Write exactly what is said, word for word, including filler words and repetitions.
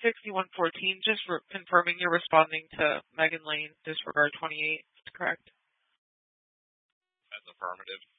sixty-one fourteen, just re- confirming you're responding to Megan Lane, disregard twenty-eight. Correct. That's affirmative.